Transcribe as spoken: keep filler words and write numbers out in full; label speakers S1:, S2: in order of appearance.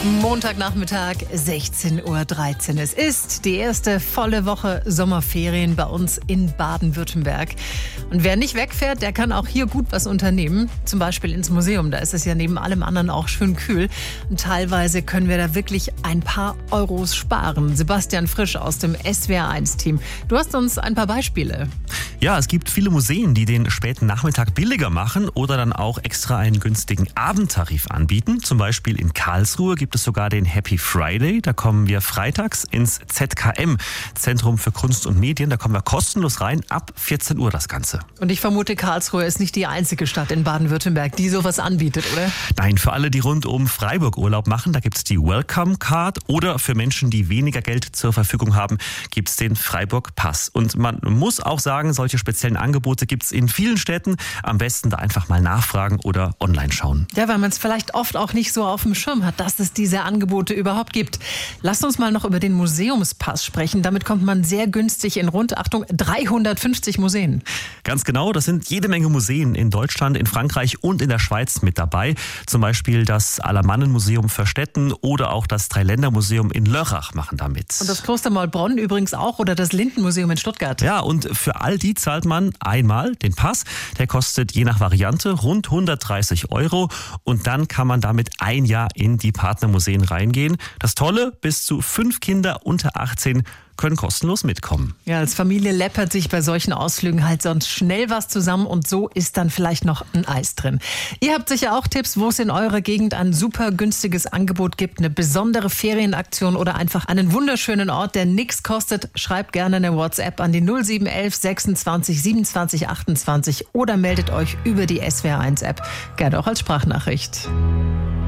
S1: Montagnachmittag, sechzehn Uhr dreizehn. Es ist die erste volle Woche Sommerferien bei uns in Baden-Württemberg. Und wer nicht wegfährt, der kann auch hier gut was unternehmen. Zum Beispiel ins Museum. Da ist es ja neben allem anderen auch schön kühl. Und teilweise können wir da wirklich ein paar Euros sparen. Sebastian Frisch aus dem S W R eins Team. Du hast uns ein paar Beispiele.
S2: Ja, es gibt viele Museen, die den späten Nachmittag billiger machen oder dann auch extra einen günstigen Abendtarif anbieten. Zum Beispiel in Karlsruhe gibt es sogar den Happy Friday. Da kommen wir freitags ins Z K M, Zentrum für Kunst und Medien. Da kommen wir kostenlos rein, ab vierzehn Uhr das Ganze.
S1: Und ich vermute, Karlsruhe ist nicht die einzige Stadt in Baden-Württemberg, die sowas anbietet, oder?
S2: Nein, für alle, die rund um Freiburg Urlaub machen, da gibt es die Welcome Card. Oder für Menschen, die weniger Geld zur Verfügung haben, gibt es den Freiburg Pass. Und man muss auch sagen, solche speziellen Angebote gibt es in vielen Städten. Am besten da einfach mal nachfragen oder online schauen.
S1: Ja, weil man es vielleicht oft auch nicht so auf dem Schirm hat, dass es diese Angebote überhaupt gibt. Lasst uns mal noch über den Museumspass sprechen. Damit kommt man sehr günstig in rund, Achtung, dreihundertfünfzig Museen.
S2: Ganz genau, das sind jede Menge Museen in Deutschland, in Frankreich und in der Schweiz mit dabei. Zum Beispiel das Allermannenmuseum Verstetten oder auch das Dreiländermuseum in Lörrach machen da mit.
S1: Und das Kloster Maulbronn übrigens auch oder das Lindenmuseum in Stuttgart.
S2: Ja, und für all die zahlt man einmal den Pass. Der kostet je nach Variante rund hundertdreißig Euro und dann kann man damit ein Jahr in die Partnermuseen reingehen. Das Tolle, bis zu fünf Kinder unter achtzehn können kostenlos mitkommen.
S1: Ja, als Familie läppert sich bei solchen Ausflügen halt sonst schnell was zusammen und so ist dann vielleicht noch ein Eis drin. Ihr habt sicher auch Tipps, wo es in eurer Gegend ein super günstiges Angebot gibt, eine besondere Ferienaktion oder einfach einen wunderschönen Ort, der nichts kostet. Schreibt gerne eine WhatsApp an die null sieben eins eins sechsundzwanzig siebenundzwanzig achtundzwanzig oder meldet euch über die S W R eins App, gerne auch als Sprachnachricht.